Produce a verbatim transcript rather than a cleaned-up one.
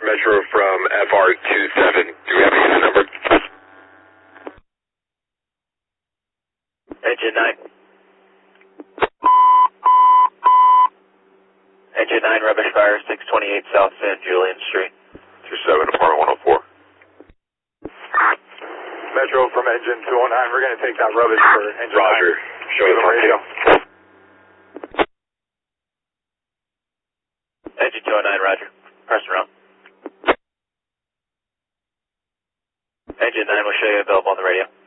Metro from F R twenty-seven. Do we have a unit number? Engine nine. Engine nine, rubbish fire, six twenty-eight South San Julian Street. two seven, apartment one oh four. Metro from engine two oh nine, we're going to take that rubbish for engine Roger. nine. Show the radio. Engine two oh nine, roger. Press around. Engine nine will show you available on the radio.